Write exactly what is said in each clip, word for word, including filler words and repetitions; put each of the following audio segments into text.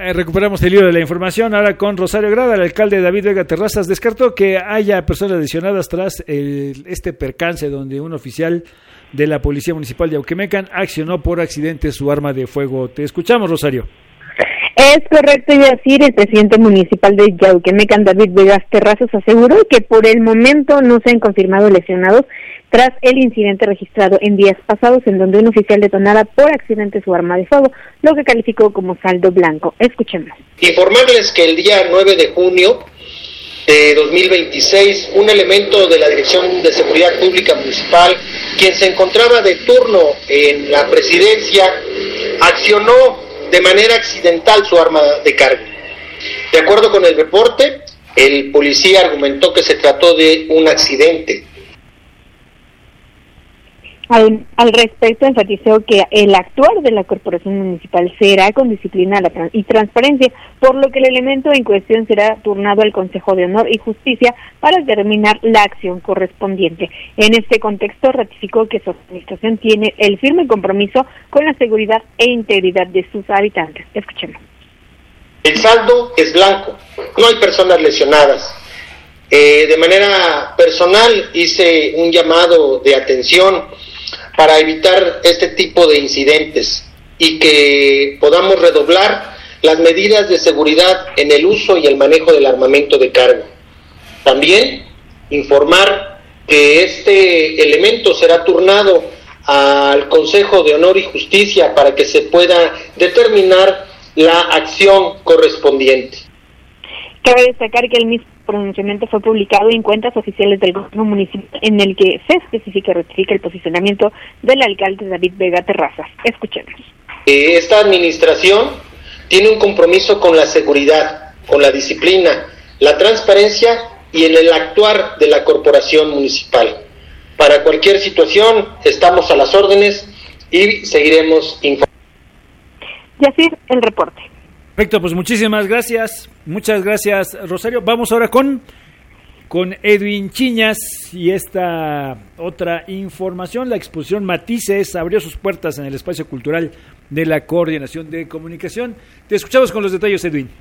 recuperamos el hilo de la información ahora con Rosario Grada. El alcalde David Vega Terrazas descartó que haya personas lesionadas tras el, este percance donde un oficial de la Policía Municipal de Auquemecan accionó por accidente su arma de fuego. Te escuchamos, Rosario. Es correcto, Yacir. El presidente municipal de Yauquemecan, David Vegas Terrazas, aseguró que por el momento no se han confirmado lesionados tras el incidente registrado en días pasados en donde un oficial detonara por accidente su arma de fuego, lo que calificó como saldo blanco. Escuchemos. Informarles que el día nueve de junio de dos mil veintiséis, un elemento de la Dirección de Seguridad Pública Municipal, quien se encontraba de turno en la presidencia, accionó de manera accidental su arma de carga. De acuerdo con el reporte, el policía argumentó que se trató de un accidente. Al, al respecto, enfatizó que el actuar de la corporación municipal será con disciplina y transparencia, por lo que el elemento en cuestión será turnado al Consejo de Honor y Justicia para determinar la acción correspondiente. En este contexto, ratificó que su administración tiene el firme compromiso con la seguridad e integridad de sus habitantes. Escuchemos. El saldo es blanco, no hay personas lesionadas. Eh, de manera personal hice un llamado de atención para evitar este tipo de incidentes y que podamos redoblar las medidas de seguridad en el uso y el manejo del armamento de carga. También informar que este elemento será turnado al Consejo de Honor y Justicia para que se pueda determinar la acción correspondiente. Cabe destacar que el mismo pronunciamiento fue publicado en cuentas oficiales del gobierno municipal, en el que se especifica y rectifica el posicionamiento del alcalde David Vega Terrazas. Escuchemos. Esta administración tiene un compromiso con la seguridad, con la disciplina, la transparencia y en el actuar de la corporación municipal. Para cualquier situación estamos a las órdenes y seguiremos informando. Yacir, el reporte. Perfecto, pues muchísimas gracias, muchas gracias, Rosario. Vamos ahora con, con Edwin Chiñas y esta otra información. La exposición Matices abrió sus puertas en el espacio cultural de la Coordinación de Comunicación. Te escuchamos con los detalles, Edwin.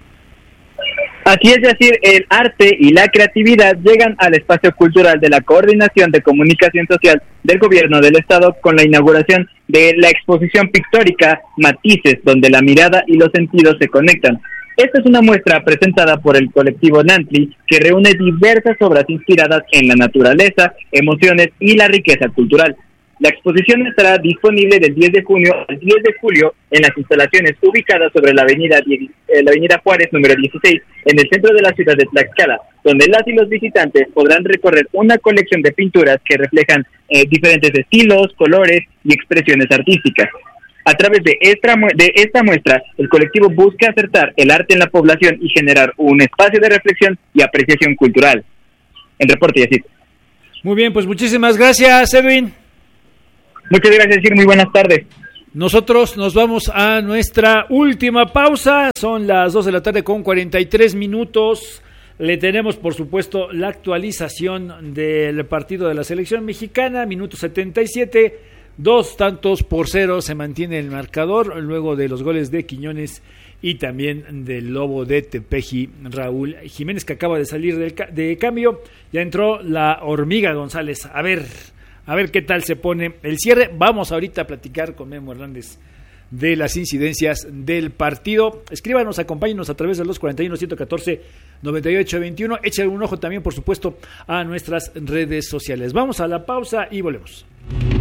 Así es, decir, el arte y la creatividad llegan al espacio cultural de la Coordinación de Comunicación Social del Gobierno del Estado con la inauguración de la exposición pictórica Matices, donde la mirada y los sentidos se conectan. Esta es una muestra presentada por el colectivo Nantli, que reúne diversas obras inspiradas en la naturaleza, emociones y la riqueza cultural. La exposición estará disponible del diez de junio al diez de julio en las instalaciones ubicadas sobre la avenida, la avenida Juárez número dieciséis, en el centro de la ciudad de Tlaxcala, donde las y los visitantes podrán recorrer una colección de pinturas que reflejan eh, diferentes estilos, colores y expresiones artísticas. A través de esta, de esta muestra, el colectivo busca acertar el arte en la población y generar un espacio de reflexión y apreciación cultural. En reporte, Yacir. Muy bien, pues muchísimas gracias, Edwin. Muchas gracias, Sir. Muy buenas tardes. Nosotros nos vamos a nuestra última pausa. Son las dos de la tarde con cuarenta y tres minutos. Le tenemos, por supuesto, la actualización del partido de la selección mexicana. Minuto setenta y siete. Dos tantos por cero se mantiene el marcador luego de los goles de Quiñones y también del Lobo de Tepeji, Raúl Jiménez, que acaba de salir de, de cambio. Ya entró la Hormiga González. A ver... A ver qué tal se pone el cierre. Vamos ahorita a platicar con Memo Hernández de las incidencias del partido. Escríbanos, acompáñenos a través de los cuarenta y uno, ciento catorce, noventa y ocho, veintiuno. Échale un ojo también, por supuesto, a nuestras redes sociales. Vamos a la pausa y volvemos.